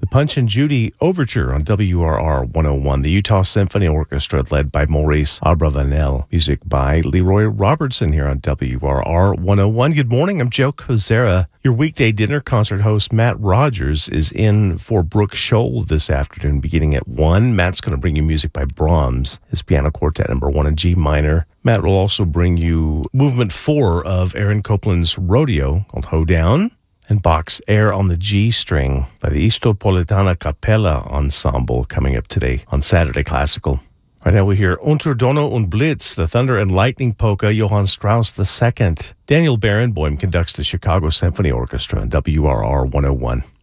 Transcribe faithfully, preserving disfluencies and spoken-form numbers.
Punch and Judy Overture on W R R one oh one. The Utah Symphony Orchestra led by Maurice Abravanel. Music by Leroy Robertson here on W R R one oh one. Good morning, I'm Joe Kozera. Your weekday dinner concert host Matt Rogers is in for Brooke Scholl this afternoon beginning at one. Matt's going to bring you music by Brahms, his piano quartet number one in G minor. Matt will also bring you movement four of Aaron Copland's Rodeo called Hoedown, and Bach's Air on the G string by the Istopolitana Capella Ensemble coming up today on Saturday Classical. Right now we hear Unter Donner und Blitz, the Thunder and Lightning Polka, Johann Strauss the Second. Daniel Barenboim conducts the Chicago Symphony Orchestra on W R R one oh one.